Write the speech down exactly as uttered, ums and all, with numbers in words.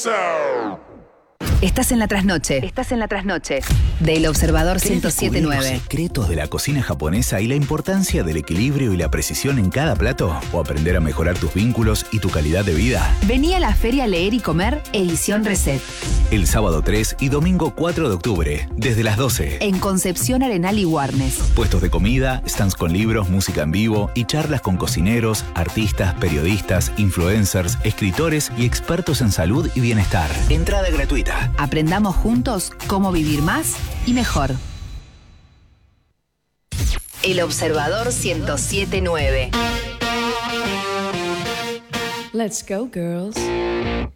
Estás en la trasnoche. Estás en la trasnoche. Del Observador ciento siete punto nueve. ¿Los secretos de la cocina japonesa y la importancia del equilibrio y la precisión en cada plato? ¿O aprender a mejorar tus vínculos y tu calidad de vida? Vení a la Feria Leer y Comer, edición Reset. El sábado tres y domingo cuatro de octubre, desde las doce. En Concepción Arenal y Warnes. Puestos de comida, stands con libros, música en vivo y charlas con cocineros, artistas, periodistas, influencers, escritores y expertos en salud y bienestar. Entrada gratuita. Aprendamos juntos cómo vivir más y mejor. El Observador ciento siete punto nueve. Let's go, girls.